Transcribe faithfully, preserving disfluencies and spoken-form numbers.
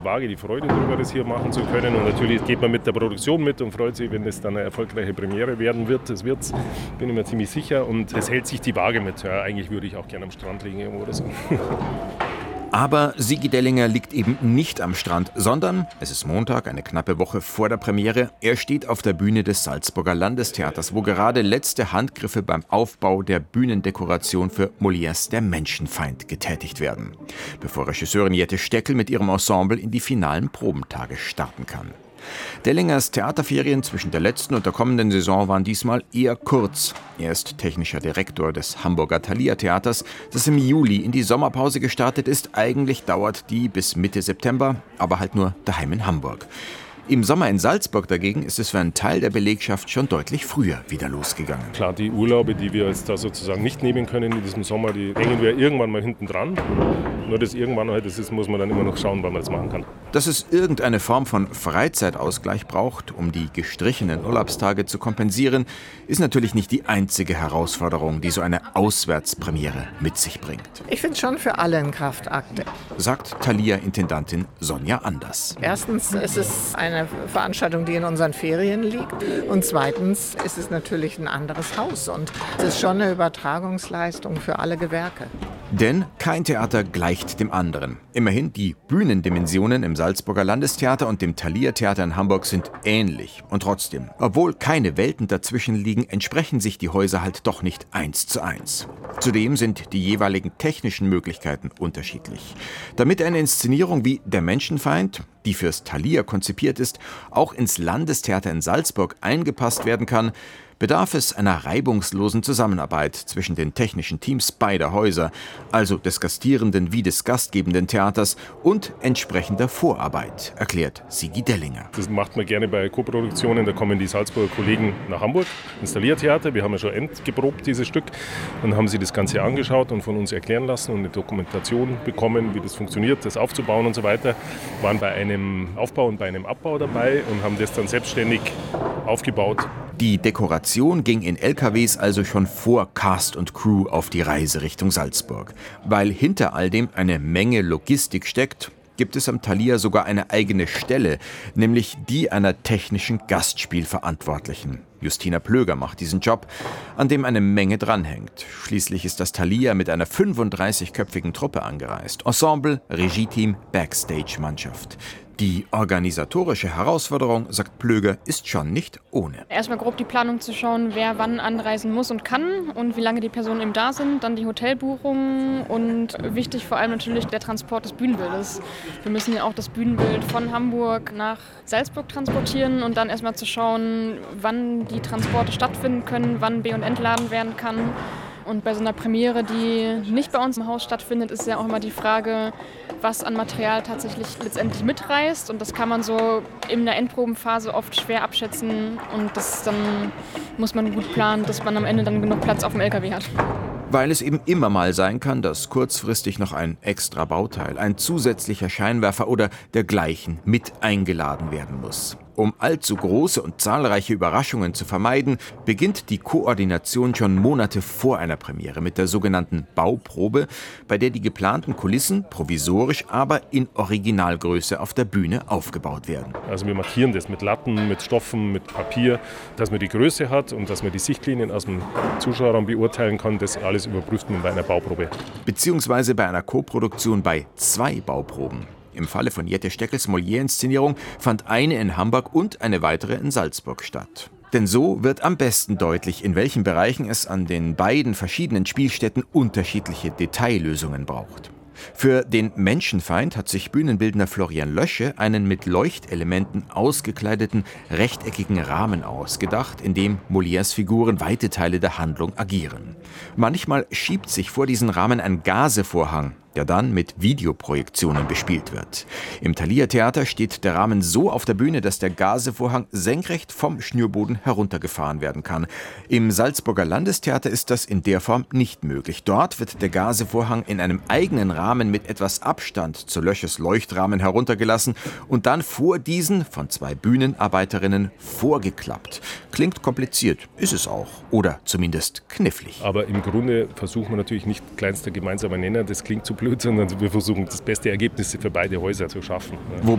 Waage die Freude darüber, das hier machen zu können. Und natürlich geht man mit der Produktion mit und freut sich, wenn das dann eine erfolgreiche Premiere werden wird. Das wird's, bin ich mir ziemlich sicher. Und es hält sich die Waage mit. Ja, eigentlich würde ich auch gerne am Strand liegen irgendwo oder so. Aber Sigi Dellinger liegt eben nicht am Strand, sondern, es ist Montag, eine knappe Woche vor der Premiere, er steht auf der Bühne des Salzburger Landestheaters, wo gerade letzte Handgriffe beim Aufbau der Bühnendekoration für Molières Der Menschenfeind getätigt werden, bevor Regisseurin Jette Steckel mit ihrem Ensemble in die finalen Probentage starten kann. Dellingers Theaterferien zwischen der letzten und der kommenden Saison waren diesmal eher kurz. Er ist technischer Direktor des Hamburger Thalia Theaters, das im Juli in die Sommerpause gestartet ist. Eigentlich dauert die bis Mitte September, aber halt nur daheim in Hamburg. Im Sommer in Salzburg dagegen ist es für einen Teil der Belegschaft schon deutlich früher wieder losgegangen. Klar, die Urlaube, die wir jetzt da sozusagen nicht nehmen können in diesem Sommer, die hängen wir irgendwann mal hinten dran. Nur das irgendwann halt, das ist, muss man dann immer noch schauen, wann man das machen kann. Dass es irgendeine Form von Freizeitausgleich braucht, um die gestrichenen Urlaubstage zu kompensieren, ist natürlich nicht die einzige Herausforderung, die so eine Auswärtspremiere mit sich bringt. Ich finde es schon für alle ein Kraftakt, sagt Thalia-Intendantin Sonja Anders. Erstens ist es eine Veranstaltung, die in unseren Ferien liegt. Und zweitens ist es natürlich ein anderes Haus. Und es ist schon eine Übertragungsleistung für alle Gewerke. Denn kein Theater gleicht dem anderen. Immerhin, die Bühnendimensionen im Salzburger Landestheater und dem Thalia Theater in Hamburg sind ähnlich. Und trotzdem, obwohl keine Welten dazwischen liegen, entsprechen sich die Häuser halt doch nicht eins zu eins. Zudem sind die jeweiligen technischen Möglichkeiten unterschiedlich. Damit eine Inszenierung wie Der Menschenfeind, die fürs Thalia konzipiert ist, auch ins Landestheater in Salzburg eingepasst werden kann, bedarf es einer reibungslosen Zusammenarbeit zwischen den technischen Teams beider Häuser, also des gastierenden wie des gastgebenden Theaters, und entsprechender Vorarbeit, erklärt Sigi Dellinger. Das macht man gerne bei Co-Produktionen, da kommen die Salzburger Kollegen nach Hamburg ins Thalia Theater. Wir haben ja schon endgeprobt dieses Stück und haben sie das Ganze angeschaut und von uns erklären lassen und eine Dokumentation bekommen, wie das funktioniert, das aufzubauen und so weiter. Waren bei einem Aufbau und bei einem Abbau dabei und haben das dann selbstständig aufgebaut. Die Dekoration ging in L K Ws also schon vor Cast und Crew auf die Reise Richtung Salzburg. Weil hinter all dem eine Menge Logistik steckt, gibt es am Thalia sogar eine eigene Stelle, nämlich die einer technischen Gastspielverantwortlichen. Justina Plöger macht diesen Job, an dem eine Menge dranhängt. Schließlich ist das Thalia mit einer fünfunddreißigköpfigen Truppe angereist. Ensemble, Regie-Team, Backstage-Mannschaft. Die organisatorische Herausforderung, sagt Plöger, ist schon nicht ohne. Erstmal grob die Planung zu schauen, wer wann anreisen muss und kann und wie lange die Personen eben da sind. Dann die Hotelbuchungen und wichtig vor allem natürlich der Transport des Bühnenbildes. Wir müssen ja auch das Bühnenbild von Hamburg nach Salzburg transportieren und dann erstmal zu schauen, wann die Transporte stattfinden können, wann be- und entladen werden kann. Und bei so einer Premiere, die nicht bei uns im Haus stattfindet, ist ja auch immer die Frage, was an Material tatsächlich letztendlich mitreist. Und das kann man so in der Endprobenphase oft schwer abschätzen. Und das dann muss man gut planen, dass man am Ende dann genug Platz auf dem L K W hat. Weil es eben immer mal sein kann, dass kurzfristig noch ein extra Bauteil, ein zusätzlicher Scheinwerfer oder dergleichen mit eingeladen werden muss. Um allzu große und zahlreiche Überraschungen zu vermeiden, beginnt die Koordination schon Monate vor einer Premiere mit der sogenannten Bauprobe, bei der die geplanten Kulissen provisorisch, aber in Originalgröße auf der Bühne aufgebaut werden. Also wir markieren das mit Latten, mit Stoffen, mit Papier, dass man die Größe hat und dass man die Sichtlinien aus dem Zuschauerraum beurteilen kann. Das alles überprüft man bei einer Bauprobe. Beziehungsweise bei einer Koproduktion bei zwei Bauproben. Im Falle von Jette Steckels Molière-Inszenierung fand eine in Hamburg und eine weitere in Salzburg statt. Denn so wird am besten deutlich, in welchen Bereichen es an den beiden verschiedenen Spielstätten unterschiedliche Detaillösungen braucht. Für den Menschenfeind hat sich Bühnenbildner Florian Lösche einen mit Leuchtelementen ausgekleideten, rechteckigen Rahmen ausgedacht, in dem Molières Figuren weite Teile der Handlung agieren. Manchmal schiebt sich vor diesen Rahmen ein Gazevorhang, der dann mit Videoprojektionen bespielt wird. Im Thalia Theater steht der Rahmen so auf der Bühne, dass der Gazevorhang senkrecht vom Schnürboden heruntergefahren werden kann. Im Salzburger Landestheater ist das in der Form nicht möglich. Dort wird der Gazevorhang in einem eigenen Rahmen mit etwas Abstand zu Lösches Leuchtrahmen heruntergelassen und dann vor diesen von zwei Bühnenarbeiterinnen vorgeklappt. Klingt kompliziert, ist es auch. Oder zumindest knifflig. Aber im Grunde versuchen wir natürlich nicht kleinster gemeinsamer Nenner, das klingt zu blöd, sondern wir versuchen das beste Ergebnis für beide Häuser zu schaffen. Wo